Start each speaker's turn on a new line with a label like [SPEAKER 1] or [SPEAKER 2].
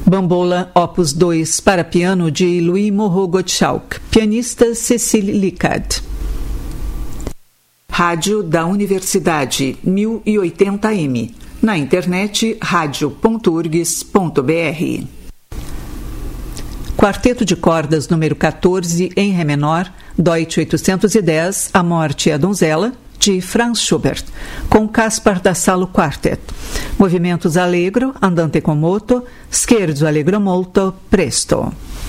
[SPEAKER 1] Bambola, Opus 2, para piano de Louis Moreau Gottschalk, pianista Cécile Licard. Rádio da Universidade, 1080m. Na internet, radio.urgs.br. Quarteto de cordas número 14, em Ré menor, Deutsch 810, A Morte e a Donzela, de Franz Schubert, com Caspar da Salo Quartet. Movimentos allegro, andante con moto, scherzo allegro molto, presto.